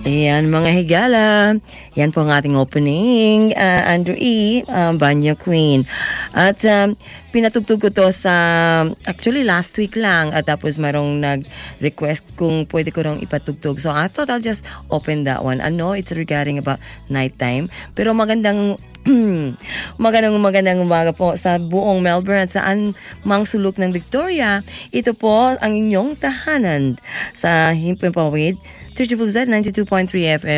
Ayan mga higala, yan po ang ating opening, Andrew E., Banyo Queen. At pinatugtog ko to sa, actually last week lang, at tapos marong nag-request kung pwede ko rong ipatugtog. So I thought I'll just open that one. Ano, it's regarding about nighttime. Pero magandang magandang umaga po sa buong Melbourne at saan mang sulok ng Victoria. Ito po ang inyong tahanan sa Himpapawid, 3ZZ 92.3 FM.